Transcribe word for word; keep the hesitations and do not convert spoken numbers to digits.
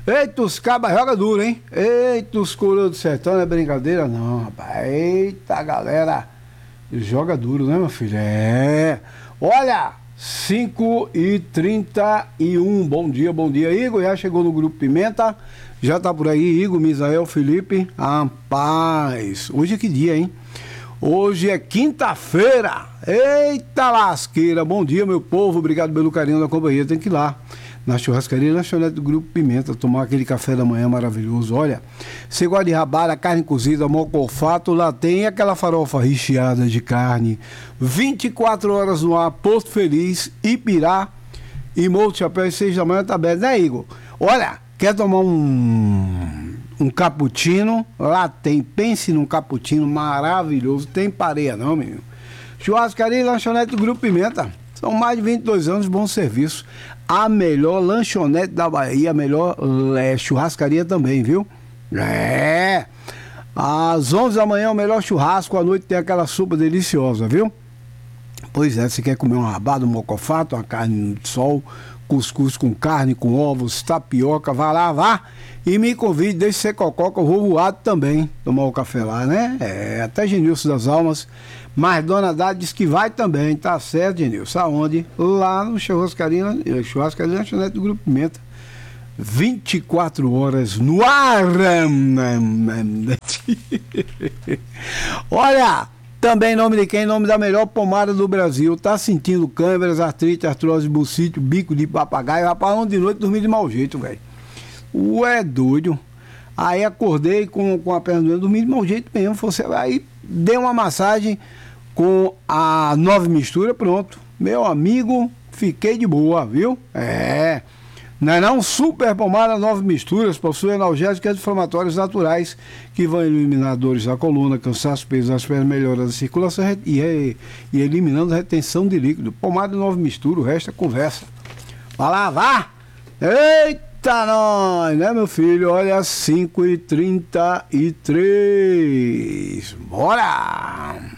Eita, os cabas joga duro, hein? Eita, os coroas do sertão não é brincadeira não, rapaz. Eita, galera, joga duro, né, meu filho? É. Olha, cinco e trinta e um. Bom dia, bom dia, Igor. Já chegou no Grupo Pimenta. Já tá por aí, Igor, Misael, Felipe. Rapaz, hoje é que dia, hein? Hoje é quinta-feira. Eita lasqueira. Bom dia, meu povo. Obrigado pelo carinho da companhia. Tem que ir lá na churrascaria lanchonete do Grupo Pimenta, tomar aquele café da manhã maravilhoso. Olha, você gosta de rabada, carne cozida, mocofato, lá tem aquela farofa recheada de carne. vinte e quatro horas no ar, Porto Feliz, Ipirá e Morro do Chapéu, às seis da manhã tá aberto, né, Igor? Olha, quer tomar um, um cappuccino? Lá tem, pense num cappuccino maravilhoso, tem pareia não, menino. Churrascaria e lanchonete do Grupo Pimenta. São mais de vinte e dois anos de bom serviço. A melhor lanchonete da Bahia, a melhor é, churrascaria também, viu? É! Às onze da manhã, o melhor churrasco, à noite tem aquela sopa deliciosa, viu? Pois é, você quer comer um rabado, um mocofato, uma carne de sol, cuscuz com carne, com ovos, tapioca, vá lá, vá. E me convide, deixe ser cococa, eu vou voado também, tomar o café lá, né? É, até Genilson das Almas. Mas Dona Dade diz que vai também, tá certo, Genilson? Aonde? Lá no churrascaria, churrascaria lanchonete do Grupo Pimenta. vinte e quatro horas no ar. Olha, também em nome de quem? Em nome da melhor pomada do Brasil. Tá sentindo câimbras, artrite, artrose, bucite, bico de papagaio. Rapaz, ontem de noite dormi de mau jeito, velho. Ué, doido. Aí acordei com, com a perna doendo, dormi de mau jeito mesmo. Você, aí dei uma massagem com a nova mistura, pronto. Meu amigo, fiquei de boa, viu? É. Não é não? Super pomada nove misturas, possui analgésicos e anti-inflamatórios naturais que vão eliminar dores da coluna, cansaço, peso das pernas, melhorando a circulação e, e, e eliminando a retenção de líquido. Pomada nove misturas, o resto é conversa. Vai lá, vá! Eita, nós, né, meu filho? Olha, cinco e trinta e três. Bora!